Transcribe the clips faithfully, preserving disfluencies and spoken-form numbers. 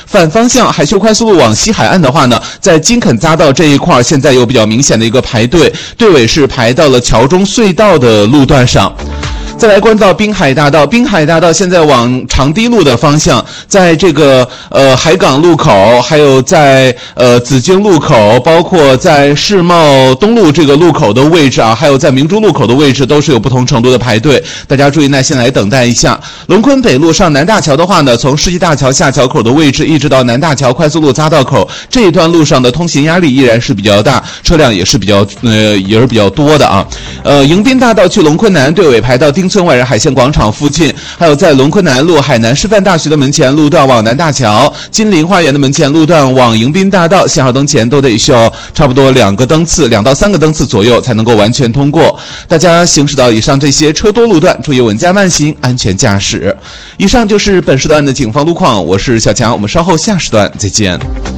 反方向海秀快速路往西海岸的话呢，在金肯匝道这一块现在有比较明显的一个排队，队尾是排到了桥中隧道的路段上。再来关到滨海大道，滨海大道现在往长堤路的方向，在这个呃海港路口，还有在呃紫荆路口，包括在世贸东路这个路口的位置啊，还有在明珠路口的位置，都是有不同程度的排队，大家注意耐心来等待一下。龙昆北路上南大桥的话呢，从世纪大桥下桥口的位置一直到南大桥快速路匝道口这一段路上的通行压力依然是比较大，车辆也是比较呃也是比较多的啊。呃，迎宾大道去龙昆南队尾排到丁村外人海鲜广场附近，还有在龙昆南路海南师范大学的门前路段往南大桥，金陵花园的门前路段往迎宾大道，信号灯前都得需要差不多两个灯次，两到三个灯次左右才能够完全通过。大家行驶到以上这些车多路段，注意稳驾慢行，安全驾驶。以上就是本时段的警方路况，我是小强，我们稍后下时段再见。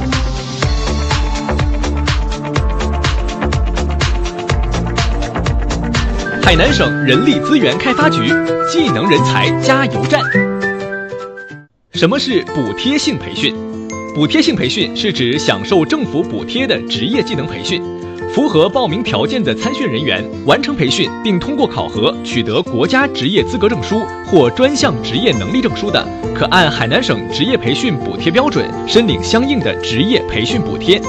海南省人力资源开发局技能人才加油站。什么是补贴性培训？补贴性培训是指享受政府补贴的职业技能培训，符合报名条件的参训人员完成培训并通过考核取得国家职业资格证书或专项职业能力证书的，可按海南省职业培训补贴标准申领相应的职业培训补贴。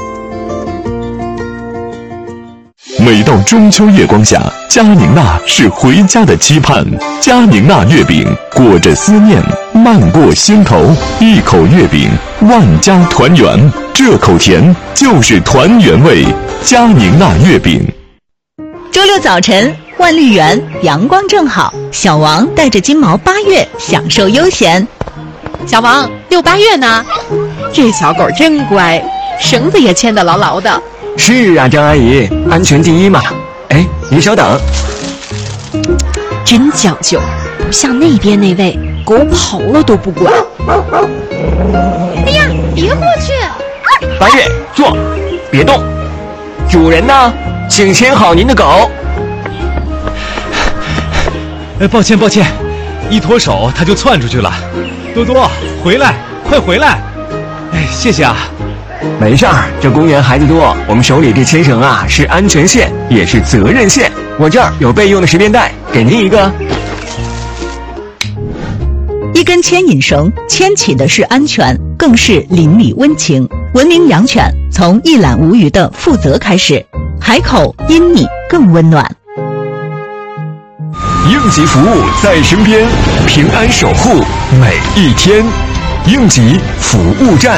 每到中秋夜光下，佳宁娜是回家的期盼。佳宁娜月饼裹着思念，漫过心头，一口月饼，万家团圆。这口甜就是团圆味。佳宁娜月饼。 周六早晨，万绿园阳光正好，小王带着金毛八月享受悠闲。 小王，遛八月呢？这小狗真乖，绳子也牵得牢牢的。 是啊，张阿姨，安全第一嘛。哎，你稍等。 真讲究，不像那边那位，狗跑了都不管。 哎呀，别过去！ 八月，坐，别动。主人呢？请牵好您的狗。 哎，抱歉抱歉，一脱手它就窜出去了。多多，回来，快回来！哎，谢谢啊。 没事儿，这公园孩子多，我们手里这牵绳啊是安全线，也是责任线。我这儿有备用的十便带，给您一个。 一根牵引绳，牵起的是安全，更是邻里温情。文明养犬，从一览无余的负责开始。海口因你更温暖。 应急服务在身边，平安守护每一天。应急服务站。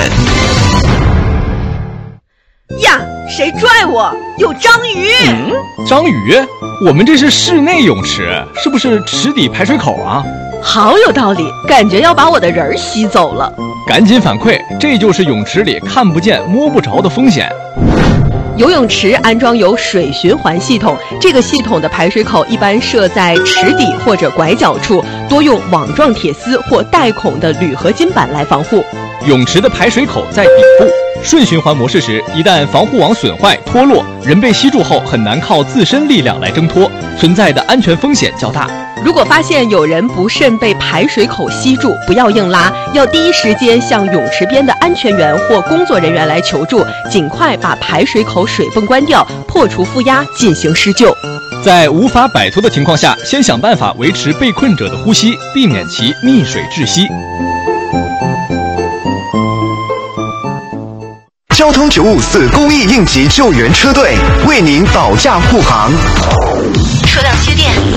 呀，谁拽我？有章鱼！ 嗯，章鱼？我们这是室内泳池，是不是池底排水口啊？ 好有道理，感觉要把我的人儿吸走了。 赶紧反馈，这就是泳池里看不见摸不着的风险。 游泳池安装有水循环系统，这个系统的排水口一般设在池底或者拐角处，多用网状铁丝或带孔的铝合金板来防护。 泳池的排水口在底部，顺循环模式时，一旦防护网损坏脱落，人被吸住后很难靠自身力量来挣脱，存在的安全风险较大。 如果发现有人不慎被排水口吸住，不要硬拉，要第一时间向泳池边的安全员或工作人员来求助，尽快把排水口水泵关掉，破除负压，进行施救。 在无法摆脱的情况下，先想办法维持被困者的呼吸，避免其溺水窒息。 交通九五四公益应急救援车队为您保驾护航。 车辆接电。